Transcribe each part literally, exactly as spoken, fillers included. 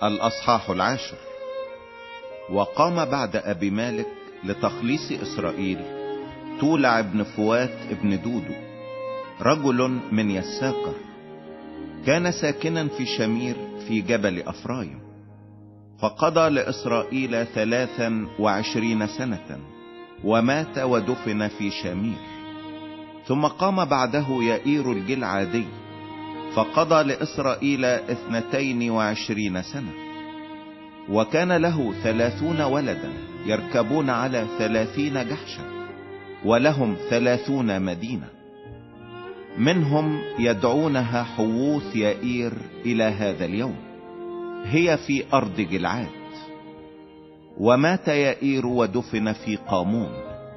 الأصحاح العاشر. وقام بعد أبي مالك لتخليص إسرائيل تولع ابن فوات ابن دودو، رجل من يساكر، كان ساكنا في شمير في جبل أفرايم، فقضى لإسرائيل ثلاثا وعشرين سنة، ومات ودفن في شمير. ثم قام بعده يائير الجلعادي، فقضى لإسرائيل اثنتين وعشرين سنة، وكان له ثلاثون ولدا يركبون على ثلاثين جحشا، ولهم ثلاثون مدينة، منهم يدعونها حووث يائير إلى هذا اليوم، هي في أرض جلعاد. ومات يائير ودفن في قامون.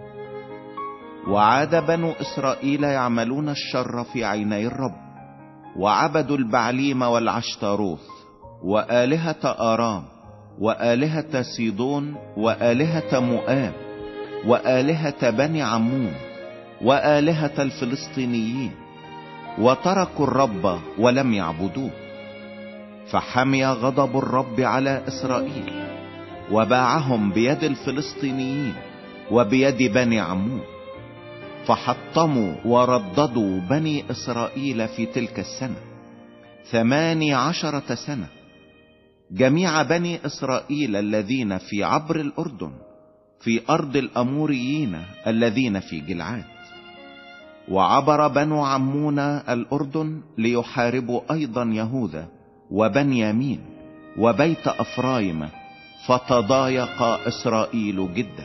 وعاد بنو إسرائيل يعملون الشر في عيني الرب، وعبدوا البعليم والعشتاروث وآلهة آرام وآلهة سيدون وآلهة مؤاب وآلهة بني عمون وآلهة الفلسطينيين، وتركوا الرب ولم يعبدوه. فحمي غضب الرب على إسرائيل، وباعهم بيد الفلسطينيين وبيد بني عمون، فحطموا ورددوا بني إسرائيل في تلك السنة ثماني عشرة سنة، جميع بني إسرائيل الذين في عبر الأردن في أرض الأموريين الذين في جلعاد. وعبر بنو عمون الأردن ليحاربوا أيضا يهوذا وبنيامين وبيت أفرايم، فتضايق إسرائيل جدا.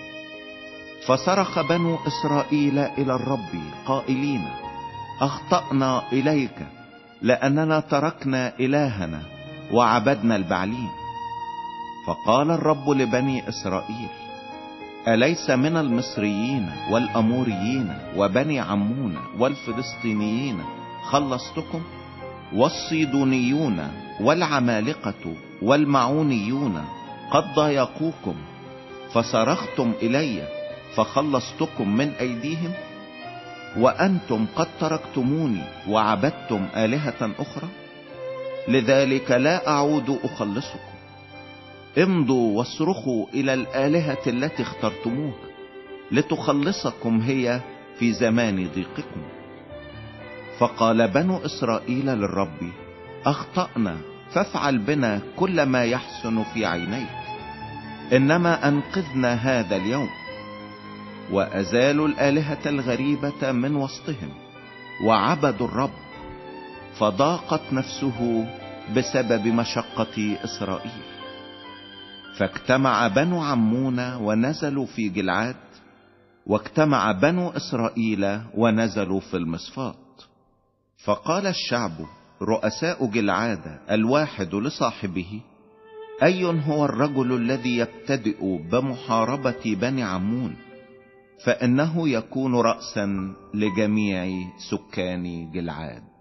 فصرخ بنو إسرائيل إلى الرب قائلين: أخطأنا إليك، لأننا تركنا إلهنا وعبدنا البعليم. فقال الرب لبني إسرائيل: أليس من المصريين والأموريين وبني عمون والفلسطينيين خلصتكم؟ والصيدونيون والعمالقة والمعونيون قد ضايقوكم، فصرختم إلي فخلصتكم من أيديهم؟ وأنتم قد تركتموني وعبدتم آلهة أخرى، لذلك لا أعود أخلصكم. امضوا واصرخوا إلى الآلهة التي اخترتموها لتخلصكم هي في زمان ضيقكم. فقال بنو إسرائيل للرب: أخطأنا، فافعل بنا كل ما يحسن في عينيك، إنما أنقذنا هذا اليوم. وأزالوا الآلهة الغريبة من وسطهم وعبدوا الرب، فضاقت نفسه بسبب مشقة إسرائيل. فاجتمع بنو عمون ونزلوا في جلعاد، واجتمع بنو إسرائيل ونزلوا في المصفات. فقال الشعب رؤساء جلعاد الواحد لصاحبه: أي هو الرجل الذي يبتدئ بمحاربة بني عمون؟ فإنه يكون رأسا لجميع سكان جلعاد.